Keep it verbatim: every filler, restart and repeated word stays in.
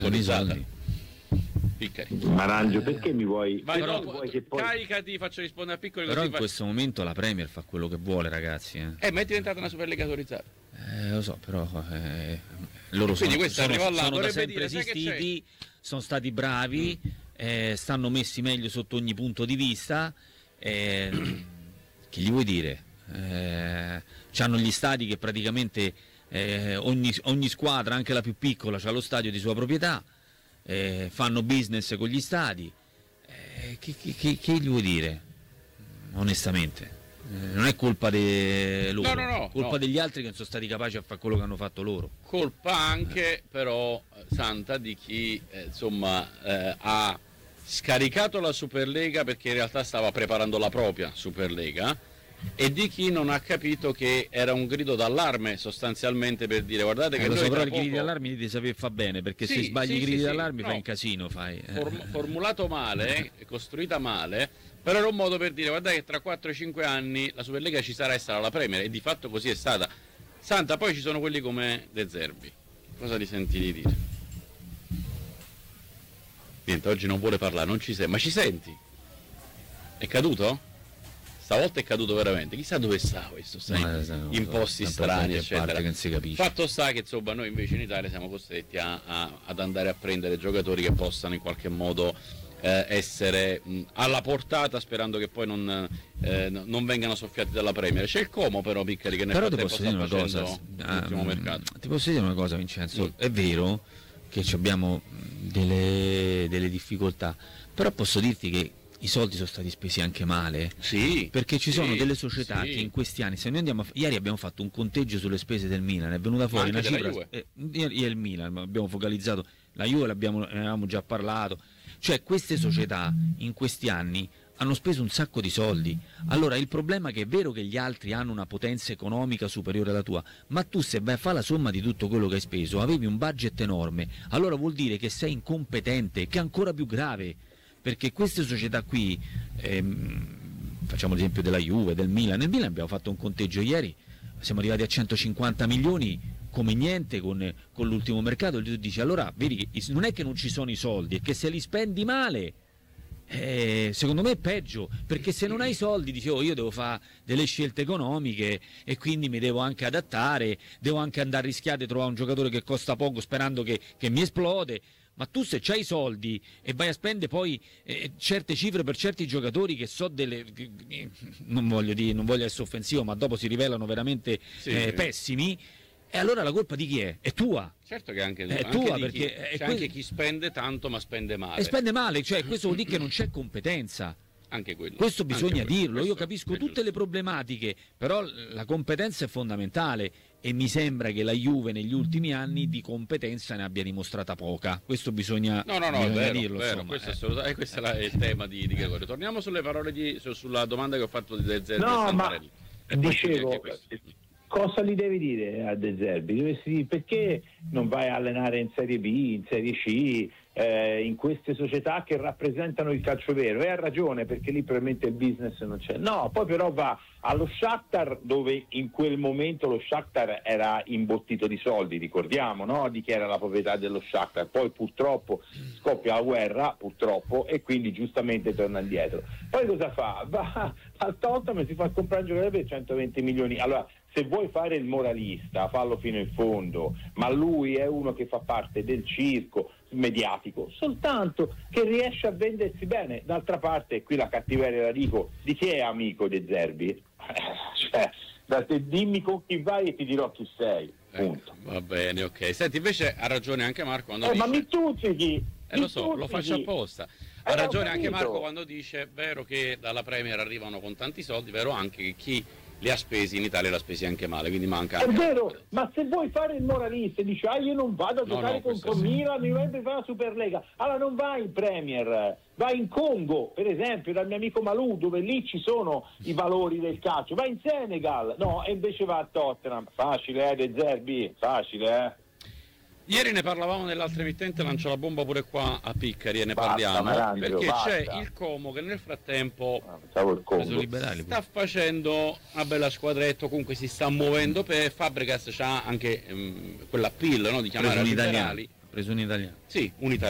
con i soldi. Piccari. Marangio, perché mi vuoi? Vai, però no, vuoi che poi... caricati, faccio rispondere a Piccoli. Però così in fa... questo momento la Premier fa quello che vuole, ragazzi. Eh, eh ma è diventata una Superlega autorizzata. eh lo so, però eh, loro sono, questa sono, arriva là, sono da dovrebbe sempre dire, sai che esistiti, sono stati bravi, mm. eh, stanno messi meglio sotto ogni punto di vista. Eh, che gli vuoi dire? Eh, c'hanno gli stadi che praticamente eh, ogni, ogni squadra, anche la più piccola, ha lo stadio di sua proprietà. Eh, fanno business con gli stadi, eh, che, che, che, che gli vuoi dire onestamente? Eh, non è colpa di loro, no, no, no, colpa no. degli altri che non sono stati capaci a fare quello che hanno fatto loro. Colpa anche eh. però santa di chi eh, insomma eh, ha scaricato la Superlega perché in realtà stava preparando la propria Superlega, e di chi non ha capito che era un grido d'allarme sostanzialmente per dire guardate che eh, lo noi so, però i poco... gridi d'allarme devi sapere fa bene, perché sì, se sbagli sì, i gridi sì, d'allarme sì, fai no. un casino, fai Form- formulato male, costruita male, però era un modo per dire guardate che tra quattro cinque anni la Superlega ci sarà e sarà la Premier, e di fatto così è stata. Santa, poi ci sono quelli come De Zerbi, cosa ti senti di dire? Niente, oggi non vuole parlare, non ci sei, ma ci senti? È caduto? Stavolta è caduto veramente, chissà dove sta questo, sai, no, no, in posti strani, eccetera. Che non si capisce. Fatto sta che insomma noi invece in Italia siamo costretti a, a, ad andare a prendere giocatori che possano in qualche modo eh, essere mh, alla portata, sperando che poi non, eh, non vengano soffiati dalla Premier. C'è il Como però, Piccari, che nel però frattempo ti posso sta dire una facendo cosa, l'ultimo um, mercato. Ti posso dire una cosa, Vincenzo, mm. è vero che abbiamo delle, delle difficoltà, però posso dirti che i soldi sono stati spesi anche male, sì, perché ci sì, sono delle società sì. che in questi anni, se noi andiamo a, ieri abbiamo fatto un conteggio sulle spese del Milan, è venuta fuori una cifra, eh, io e il Milan abbiamo focalizzato, la Juve l'abbiamo, ne avevamo già parlato, cioè queste società in questi anni hanno speso un sacco di soldi. Allora il problema è che è vero che gli altri hanno una potenza economica superiore alla tua, ma tu se vai a fare la somma di tutto quello che hai speso, avevi un budget enorme, allora vuol dire che sei incompetente, che è ancora più grave. Perché queste società qui, ehm, facciamo l'esempio della Juve, del Milan, nel Milan abbiamo fatto un conteggio ieri, siamo arrivati a centocinquanta milioni come niente con, con l'ultimo mercato, e tu dici allora vedi che non è che non ci sono i soldi, è che se li spendi male, eh, secondo me è peggio, perché se non hai soldi dici oh, io devo fare delle scelte economiche e quindi mi devo anche adattare, devo anche andare a rischiare di trovare un giocatore che costa poco sperando che, che mi esplode. Ma tu se c'hai i soldi e vai a spendere poi eh, certe cifre per certi giocatori che so delle non voglio dire, non voglio essere offensivo, ma dopo si rivelano veramente sì, eh, sì. pessimi, e allora la colpa di chi è? È tua. Certo che anche, è anche tua, di perché chi, è c'è que- anche chi spende tanto ma spende male. E spende male, cioè questo vuol dire che non c'è competenza. Anche quello. Questo bisogna anche quello. dirlo, Questo io capisco tutte giusto. le problematiche, però la competenza è fondamentale e mi sembra che la Juve negli ultimi anni di competenza ne abbia dimostrata poca. Questo bisogna, no, no, no, bisogna vero, dirlo. Vero, questo, è assolutamente, questo è il tema di, di Gregorio. Torniamo sulle parole di, sulla domanda che ho fatto di De Zerbi. No, ma dicevo, cosa gli devi dire a De Zerbi? Dovresti dire perché non vai a allenare in Serie B, in Serie C, eh, in queste società che rappresentano il calcio vero? E ha ragione, perché lì probabilmente il business non c'è. No, poi però va allo Shakhtar, dove in quel momento lo Shakhtar era imbottito di soldi, ricordiamo, no? Di chi era la proprietà dello Shakhtar. Poi purtroppo scoppia la guerra, purtroppo, e quindi giustamente torna indietro. Poi cosa fa? Va al Tottenham e si fa comprare un giocatore per centoventi milioni. Allora, se vuoi fare il moralista, fallo fino in fondo, ma lui è uno che fa parte del circo mediatico, soltanto che riesce a vendersi bene. D'altra parte, qui la cattiveria la dico, di chi è amico De Zerbi? Cioè, da te, dimmi con chi vai e ti dirò chi sei, punto. Ecco, va bene, ok. Senti, invece ha ragione anche Marco quando eh, dice... ma mi tuzzichi! Eh, lo so, lo faccio apposta. Ha eh, ragione anche Marco quando dice, vero che dalla Premier arrivano con tanti soldi, vero anche che chi li ha spesi in Italia li ha spesi anche male, quindi manca è anche vero, ma se vuoi fare il moralista e dici ah io non vado a no, giocare no, contro sì. Milan, mi vorrebbe fare la Superlega, allora non vai in Premier, vai in Congo per esempio dal mio amico Malou, dove lì ci sono i valori del calcio, vai in Senegal, no, e invece va a Tottenham. Facile eh De Zerbi, facile eh. Ieri ne parlavamo nell'altra emittente, lancio la bomba pure qua a Piccari e ne basta, parliamo Marangio, perché basta. c'è il Como che nel frattempo ah, il Congo. Liberali, sta facendo una bella squadretta, comunque si sta muovendo, per Fabregas c'ha anche um, quella pill, no, di chiamare un liberali. italiano. preso un italiano. Sì, un italiano.